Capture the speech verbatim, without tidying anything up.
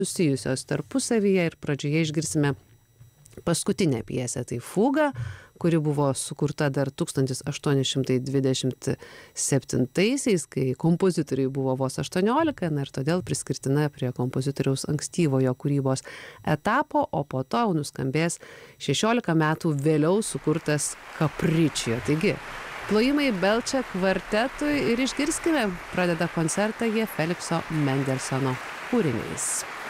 susijusios tarpusavyje ir pradžioje išgirsime paskutinę pjesę, tai Fuga, kuri buvo sukurta dar tūkstantis aštuoni šimtai dvidešimt septintaisiais, kai kompozitoriai buvo vos aštuoniolika, na ir todėl priskirtina prie kompozitoriaus ankstyvojo kūrybos etapo, o po to nuskambės šešiolika metų vėliau sukurtas Capriccio. Taigi, plojimai Belčia kvartetui ir išgirskime, pradeda koncertą jie Felikso Mendelsono kūriniais.